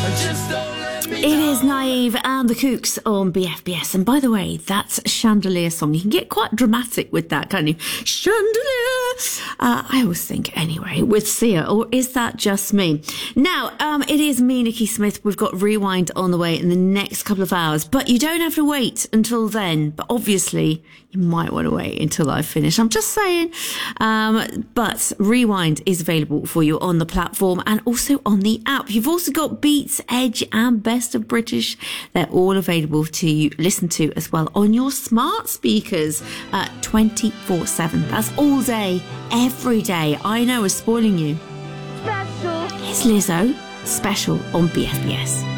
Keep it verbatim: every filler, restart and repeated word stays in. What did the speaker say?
Just don't let me It is Naive and the Kooks on B F B S. And by the way, that's a Chandelier song. You can get quite dramatic with that, can't you? Chandelier! Uh, I always think, anyway, with Sia, or is that just me? Now, um, it is me, Nikki Smith. We've got Rewind on the way in the next couple of hours, but you don't have to wait until then. But obviously, you might want to wait until I finish. I'm just saying. Um, but Rewind is available for you on the platform and also on the app. You've also got Beats, Edge, and Best of British. They're all available to you listen to as well on your smart speakers uh, twenty-four seven. That's all day, every day. I know, we're spoiling you. Special. Here's Lizzo, Special on B F B S.